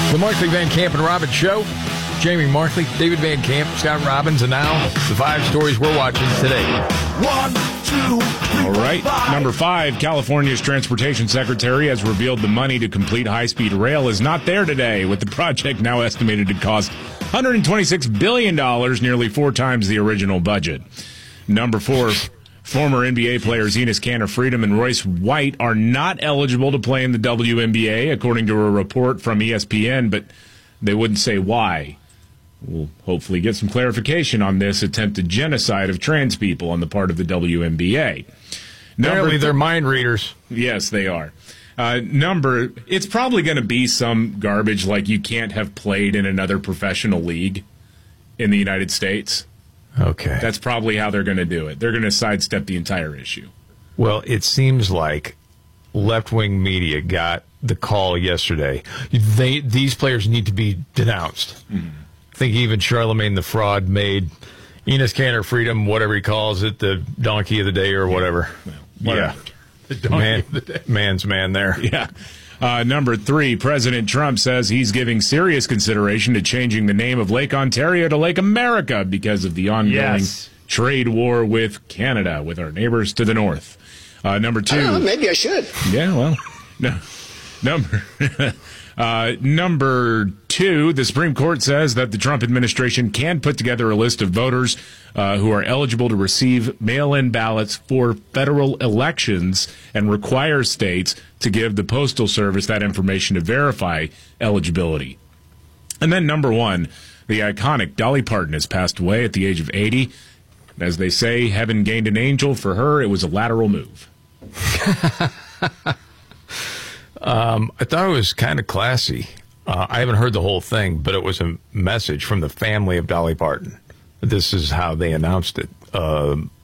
The Markley, Van Camp, and Robbins Show. Jamie Markley, David Van Camp, Scott Robbins, and now the 5 stories we're watching today. 1, 2, 3, All right. 5. Number 5, California's Transportation Secretary has revealed the money to complete high-speed rail is not there today, with the project now estimated to cost $126 billion, nearly 4 times the original budget. Number 4, former NBA players Enes Kanter Freedom and Royce White are not eligible to play in the WNBA, according to a report from ESPN, but they wouldn't say why. We'll hopefully get some clarification on this attempted genocide of trans people on the part of the WNBA. Apparently they're mind readers. Yes, they are. It's probably going to be some garbage like you can't have played in another professional league in the United States. Okay. That's probably how they're going to do it. They're going to sidestep the entire issue. Well, it seems like left-wing media got the call yesterday. These players need to be denounced. Mm-hmm. I think even Charlemagne the Fraud made Enes Kanter Freedom, whatever he calls it, the donkey of the day or whatever. Well, whatever. Yeah. The donkey of the day. Man's man there. Yeah. Number 3, President Trump says he's giving serious consideration to changing the name of Lake Ontario to Lake America because of the ongoing trade war with Canada, with our neighbors to the north. Number 2. Maybe I should. Yeah, well, no. Number 2, the Supreme Court says that the Trump administration can put together a list of voters who are eligible to receive mail-in ballots for federal elections and require states to give the Postal Service that information to verify eligibility. And then number 1, the iconic Dolly Parton has passed away at the age of 80. As they say, heaven gained an angel. For her, it was a lateral move. I thought it was kind of classy. I haven't heard the whole thing, but it was a message from the family of Dolly Parton. This is how they announced it.